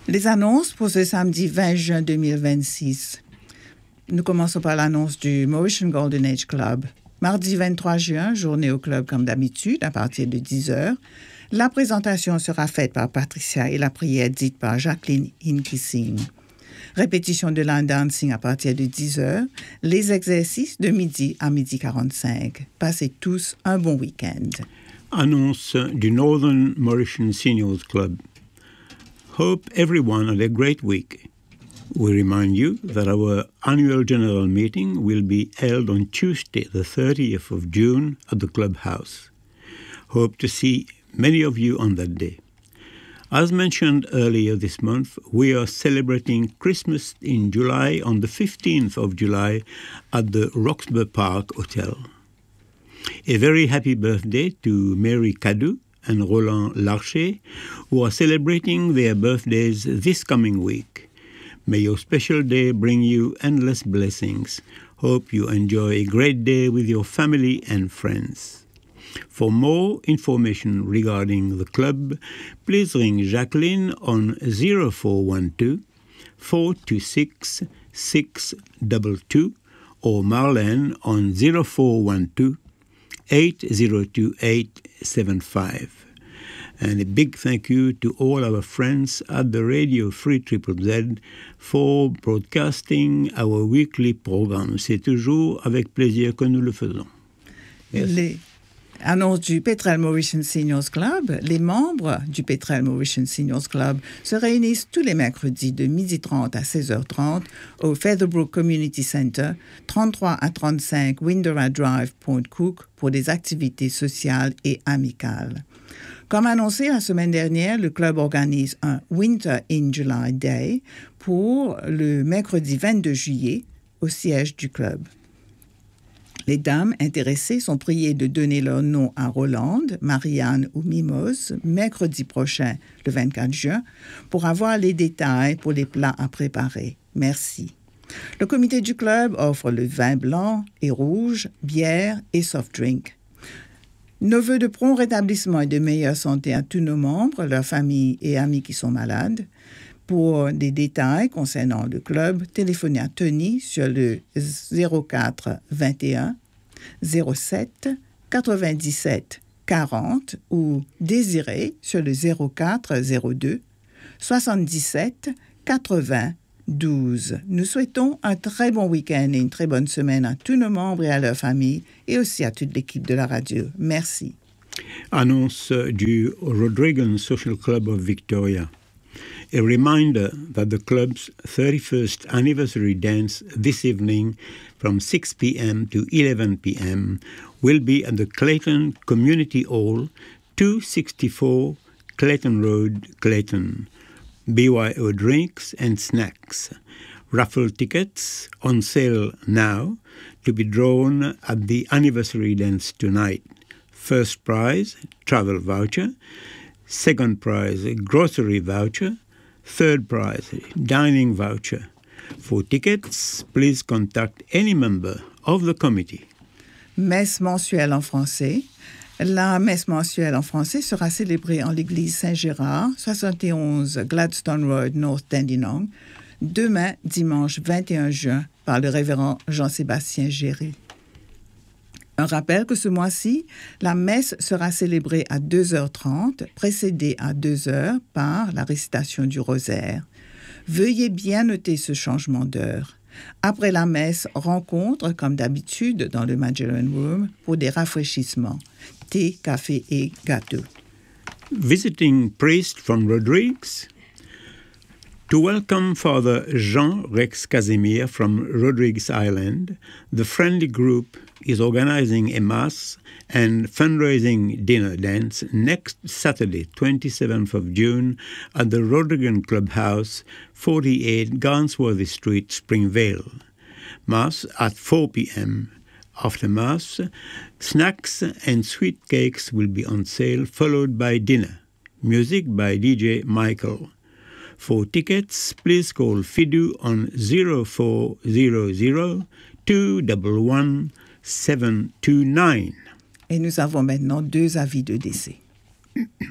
Les annonces pour ce samedi 20 juin 2026. Nous commençons par l'annonce du Mauritian Golden Age Club. Mardi 23 juin, journée au club comme d'habitude, à partir de 10h. La présentation sera faite par Patricia et la prière dite par Jacqueline Hinkising. Répétition de line dancing à partir de 10h. Les exercices de midi à 12h45. Passez tous un bon week-end. Annonce du Northern Mauritian Seniors Club. Hope everyone had a great week. We remind you that our annual general meeting will be held on Tuesday, the 30th of June at the clubhouse. Hope to see many of you on that day. As mentioned earlier this month, we are celebrating Christmas in July on the 15th of July at the Roxburgh Park Hotel. A very happy birthday to Mary Cadou and Roland Larcher, who are celebrating their birthdays this coming week. May your special day bring you endless blessings. Hope you enjoy a great day with your family and friends. For more information regarding the club, please ring Jacqueline on 0412 426 622 or Marlene on 0412 802875. And a big thank you to all our friends at the Radio Free Triple Z for broadcasting our weekly programme. C'est toujours avec plaisir que nous le faisons. Yes. Les annonces du Petrel Mauritian Seniors Club. Les membres du Petrel Mauritian Seniors Club se réunissent tous les mercredis de 12h30 à 16h30 au Featherbrook Community Center, 33 à 35 Windora Drive, Point Cook, pour des activités sociales et amicales. Comme annoncé la semaine dernière, le club organise un Winter in July Day pour le mercredi 22 juillet au siège du club. Les dames intéressées sont priées de donner leur nom à Rolande, Marianne ou Mimose mercredi prochain, le 24 juin, pour avoir les détails pour les plats à préparer. Merci. Le comité du club offre le vin blanc et rouge, bière et soft drink. Nos vœux de prompt rétablissement et de meilleure santé à tous nos membres, leurs familles et amis qui sont malades. Pour des détails concernant le club, téléphonez à Tony sur le 04 21 07 97 40 ou Désiré sur le 04 02 77 80 12. Nous souhaitons un très bon week-end et une très bonne semaine à tous nos membres et à leurs familles et aussi à toute l'équipe de la radio. Merci. Annonce du Rodrigan Social Club of Victoria. A reminder that the club's 31st anniversary dance this evening from 6 p.m. to 11 p.m. will be at the Clayton Community Hall, 264 Clayton Road, Clayton. BYO drinks and snacks. Raffle tickets on sale now to be drawn at the anniversary dance tonight. First prize, travel voucher. Second prize, grocery voucher. Third prize, dining voucher. For tickets, please contact any member of the committee. Messe mensuelle en français. La messe mensuelle en français sera célébrée en l'église Saint-Gérard, 71 Gladstone Road, North Dandenong, demain, dimanche 21 juin, par le révérend Jean-Sébastien Géry. Un rappel que ce mois-ci, la messe sera célébrée à 2h30, précédée à 2h par la récitation du rosaire. Veuillez bien noter ce changement d'heure. Après la messe, rencontre, comme d'habitude, dans le Magellan Room pour des rafraîchissements. Thé, café et gâteau. Visiting priest from Rodrigues. To welcome Father Jean Rex Casimir from Rodrigues Island, the friendly group is organizing a mass and fundraising dinner dance next Saturday, 27th of June, at the Rodrigan Clubhouse, 48 Garnsworthy Street, Springvale. Mass at 4 p.m. After Mass, snacks and sweet cakes will be on sale, followed by dinner. Music by DJ Michael. For tickets, please call FIDU on 0400 211 729. Et nous avons maintenant 2 avis de décès.